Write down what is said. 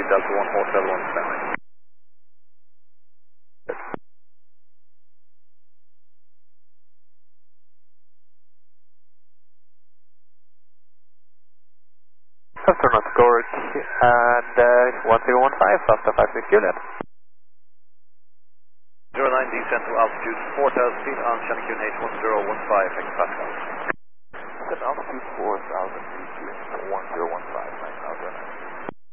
Delta 1 Hotel 1 standing. Astronaut Gorge and 1015, Foster 56 Juliet. 09 descent to altitude 4,000 feet on Shannon H1015 hectopascals. Good altitude 4,000 feet, 1015.